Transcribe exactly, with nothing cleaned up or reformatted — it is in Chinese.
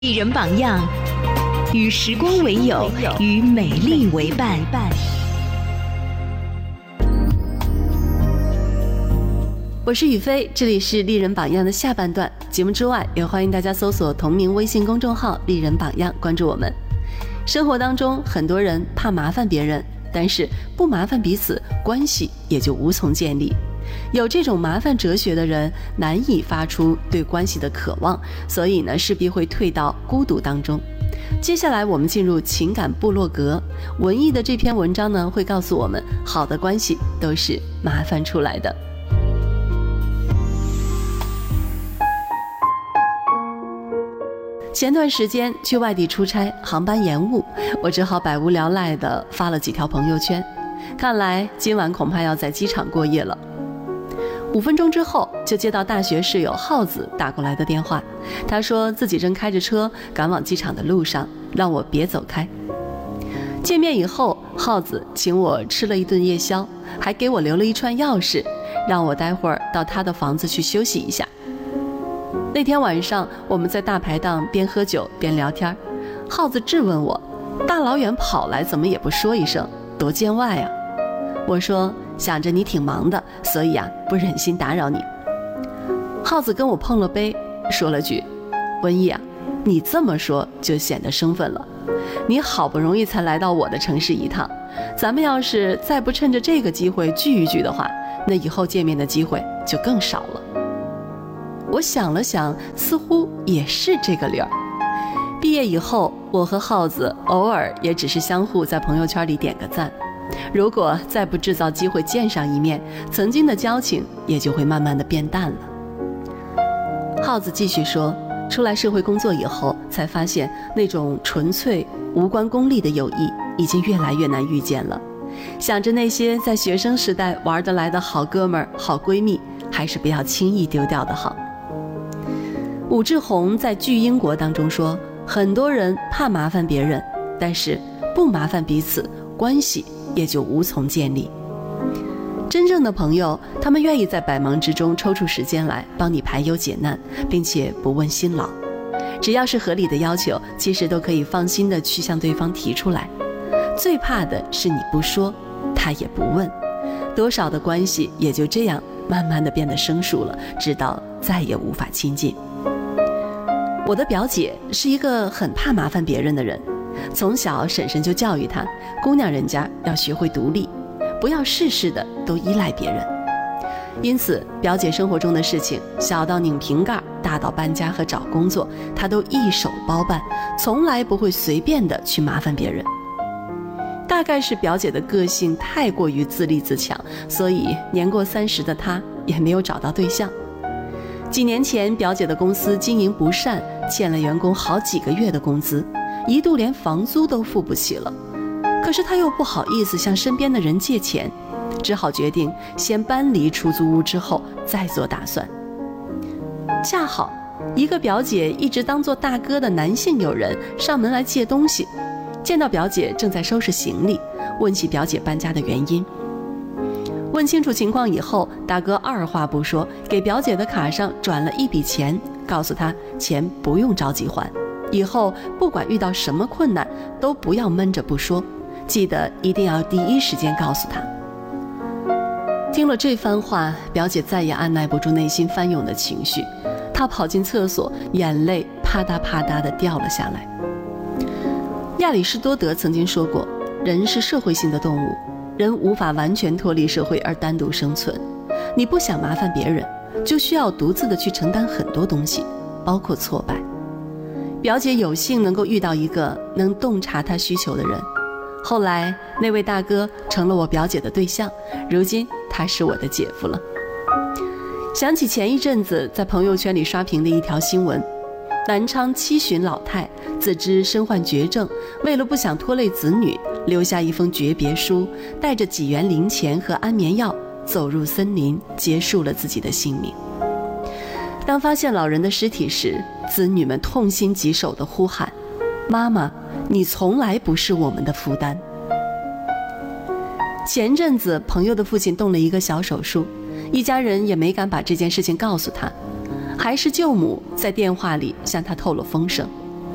艺人榜样，与时光为友，与美丽为伴。 我是雨飞，这里是丽人榜样的下半段。节目之外，也欢迎大家搜索同名微信公众号丽人榜样，关注我们。生活当中，很多人怕麻烦别人，但是不麻烦彼此，关系也就无从建立。有这种麻烦哲学的人，难以发出对关系的渴望，所以呢，势必会退到孤独当中。接下来我们进入情感部落格，文艺的这篇文章呢，会告诉我们，好的关系都是麻烦出来的。前段时间去外地出差，航班延误，我只好百无聊赖地发了几条朋友圈，看来今晚恐怕要在机场过夜了。五分钟之后，就接到大学室友浩子打过来的电话，他说自己正开着车赶往机场的路上，让我别走开。见面以后，浩子请我吃了一顿夜宵，还给我留了一串钥匙，让我待会儿到他的房子去休息一下。那天晚上，我们在大排档边喝酒边聊天，浩子质问我，大老远跑来怎么也不说一声，多见外啊。我说想着你挺忙的，所以啊不忍心打扰你。浩子跟我碰了杯，说了句，文艺啊，你这么说就显得生分了，你好不容易才来到我的城市一趟，咱们要是再不趁着这个机会聚一聚的话，那以后见面的机会就更少了。我想了想，似乎也是这个理儿。毕业以后，我和浩子偶尔也只是相互在朋友圈里点个赞，如果再不制造机会见上一面，曾经的交情也就会慢慢的变淡了。浩子继续说，出来社会工作以后，才发现那种纯粹无关功利的友谊已经越来越难遇见了。想着那些在学生时代玩得来的好哥们儿、好闺蜜，还是不要轻易丢掉的好。武志红在《巨英国》当中说，很多人怕麻烦别人，但是不麻烦彼此，关系也就无从建立。真正的朋友，他们愿意在百忙之中抽出时间来帮你排忧解难，并且不问辛劳。只要是合理的要求，其实都可以放心的去向对方提出来。最怕的是你不说，他也不问，多少的关系也就这样慢慢的变得生疏了，直到再也无法亲近。我的表姐是一个很怕麻烦别人的人，从小婶婶就教育她，姑娘人家要学会独立，不要事事的都依赖别人。因此表姐生活中的事情，小到拧瓶盖，大到搬家和找工作，她都一手包办，从来不会随便的去麻烦别人。大概是表姐的个性太过于自立自强，所以年过三十的她也没有找到对象。几年前，表姐的公司经营不善，欠了员工好几个月的工资，一度连房租都付不起了。可是她又不好意思向身边的人借钱，只好决定先搬离出租屋之后再做打算。恰好一个表姐一直当做大哥的男性友人上门来借东西，见到表姐正在收拾行李，问起表姐搬家的原因。问清楚情况以后，大哥二话不说，给表姐的卡上转了一笔钱，告诉她钱不用着急还，以后不管遇到什么困难都不要闷着不说，记得一定要第一时间告诉她。听了这番话，表姐再也按耐不住内心翻涌的情绪，她跑进厕所，眼泪啪嗒啪嗒地掉了下来。亚里士多德曾经说过，人是社会性的动物，人无法完全脱离社会而单独生存。你不想麻烦别人，就需要独自的去承担很多东西，包括挫败。表姐有幸能够遇到一个能洞察她需求的人，后来那位大哥成了我表姐的对象，如今他是我的姐夫了。想起前一阵子在朋友圈里刷屏的一条新闻，南昌七旬老太自知身患绝症，为了不想拖累子女，留下一封诀别书，带着几元零钱和安眠药走入森林，结束了自己的性命。当发现老人的尸体时，子女们痛心疾首地呼喊，妈妈，你从来不是我们的负担。前阵子朋友的父亲动了一个小手术，一家人也没敢把这件事情告诉他，还是舅母在电话里向他透了风声。